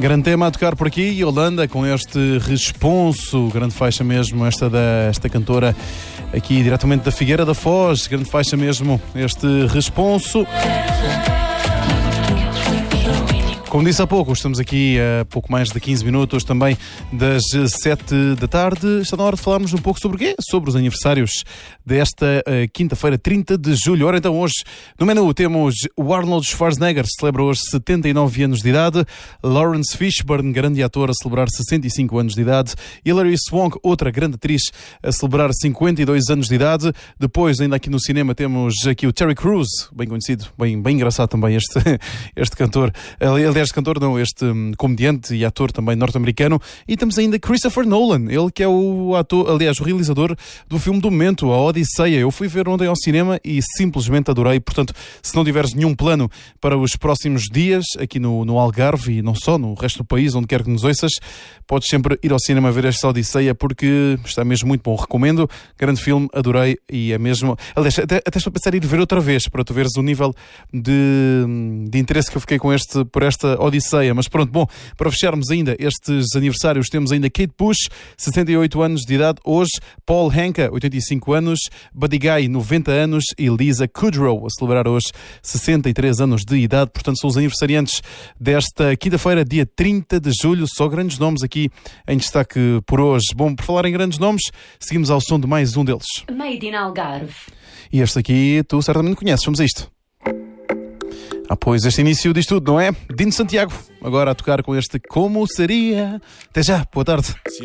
Grande tema a tocar por aqui, Holanda, com este responso, grande faixa mesmo, esta cantora aqui diretamente da Figueira da Foz, grande faixa mesmo, este responso. Como disse há pouco, estamos aqui a pouco mais de 15 minutos também das 7 da tarde. Está na hora de falarmos um pouco sobre o quê? Sobre os aniversários desta quinta-feira, 30 de julho. Ora, então, hoje no menu temos o Arnold Schwarzenegger, celebra hoje 79 anos de idade. Lawrence Fishburne, grande ator, a celebrar 65 anos de idade. Hilary Swank, outra grande atriz, a celebrar 52 anos de idade. Depois, ainda aqui no cinema, temos aqui o Terry Crews, bem conhecido, bem engraçado também este cantor. Aliás, cantor não, este comediante e ator também norte-americano. E temos ainda Christopher Nolan, ele que é o ator, aliás, o realizador do filme do momento, a Odisseia. Eu fui ver ontem ao cinema e simplesmente adorei. Portanto, se não tiveres nenhum plano para os próximos dias aqui no Algarve e não só, no resto do país, onde quer que nos ouças, podes sempre ir ao cinema ver esta Odisseia porque está mesmo muito bom. Recomendo, grande filme, adorei e é mesmo... Aliás, até estou a pensar em ir ver outra vez para tu veres o nível de interesse que eu fiquei por esta Odisseia. Mas pronto, bom, para fecharmos ainda estes aniversários, temos ainda Kate Bush, 68 anos de idade hoje, Paul Anka, 85 anos, Buddy Guy, 90 anos e Lisa Kudrow, a celebrar hoje 63 anos de idade. Portanto, são os aniversariantes desta quinta-feira, dia 30 de julho. Só grandes nomes aqui em destaque por hoje. Bom, por falar em grandes nomes, seguimos ao som de mais um deles. Made in Algarve. E este aqui tu certamente conheces. Vamos a isto. Pois este início diz tudo, não é? Dino Santiago, agora a tocar com este Como Seria. Até já, boa tarde.